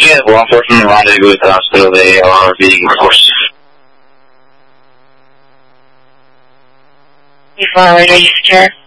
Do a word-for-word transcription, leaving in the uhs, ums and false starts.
Yeah, law enforcement rendezvous at the hospital. They are being forced. You forward, are you secure?